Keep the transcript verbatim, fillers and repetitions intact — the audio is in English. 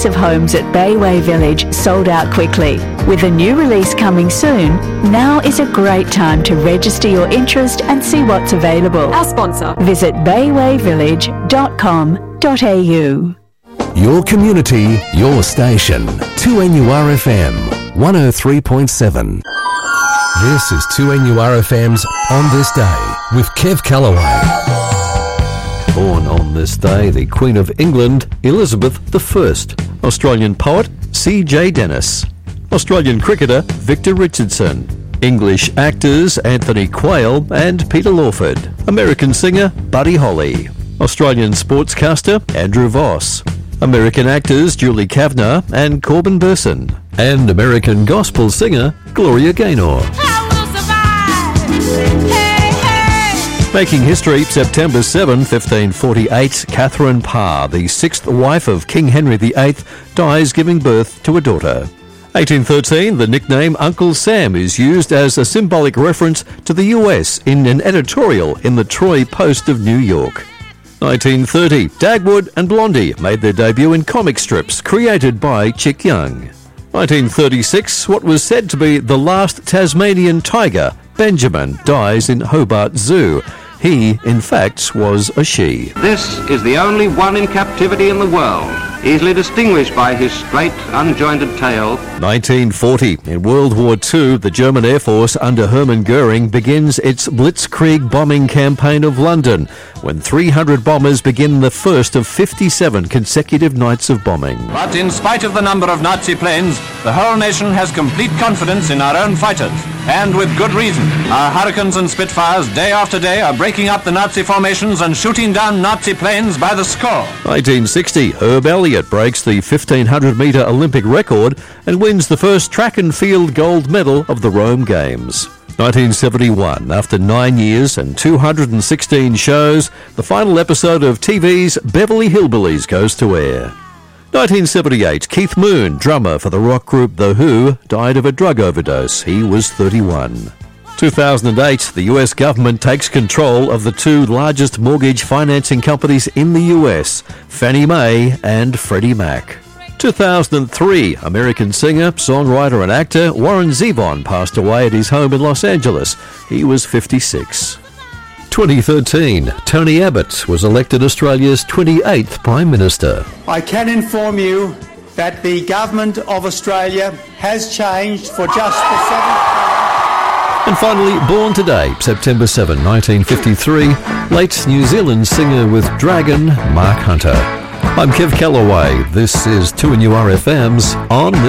of homes at Bayway Village sold out quickly. With a new release coming soon, now is a great time to register your interest and see what's available. Our sponsor. Visit bayway village dot com dot a u. Your community, your station. two N U R F M, one oh three point seven. This is two N U R F M's On This Day with Kev Callaway. Born on this day, the Queen of England, Elizabeth the First. Australian poet, C J Dennis. Australian cricketer, Victor Richardson. English actors, Anthony Quayle and Peter Lawford. American singer, Buddy Holly. Australian sportscaster, Andrew Voss. American actors, Julie Kavner and Corbin Burson. And American gospel singer, Gloria Gaynor. Making history, September seventh, fifteen forty-eight, Catherine Parr, the sixth wife of King Henry the Eighth, dies giving birth to a daughter. eighteen thirteen, the nickname Uncle Sam is used as a symbolic reference to the U S in an editorial in the Troy Post of New York. nineteen thirty, Dagwood and Blondie made their debut in comic strips created by Chick Young. nineteen thirty-six, what was said to be the last Tasmanian tiger, Benjamin, dies in Hobart Zoo. He, in fact, was a she. This is the only one in captivity in the world, easily distinguished by his straight, unjointed tail. nineteen forty. In World War Two, the German Air Force under Hermann Goering begins its Blitzkrieg bombing campaign of London, when three hundred bombers begin the first of fifty-seven consecutive nights of bombing. But in spite of the number of Nazi planes, the whole nation has complete confidence in our own fighters. And with good reason. Our Hurricanes and Spitfires, day after day, are breaking up the Nazi formations and shooting down Nazi planes by the score. nineteen sixty, Herb Elliott breaks the fifteen hundred metre Olympic record and wins the first track and field gold medal of the Rome Games. nineteen seventy-one, after nine years and two hundred sixteen shows, the final episode of T V's Beverly Hillbillies goes to air. nineteen seventy-eight, Keith Moon, drummer for the rock group The Who, died of a drug overdose. He was thirty-one. two thousand eight, the U S government takes control of the two largest mortgage financing companies in the U S, Fannie Mae and Freddie Mac. two thousand three, American singer, songwriter and actor Warren Zevon passed away at his home in Los Angeles. He was fifty-six. twenty thirteen, Tony Abbott was elected Australia's twenty-eighth Prime Minister. I can inform you that the Government of Australia has changed for just the seventh time. And finally, born today, September seventh, nineteen fifty-three, late New Zealand singer with Dragon, Mark Hunter. I'm Kev Callaway. This is two N U R F M's On This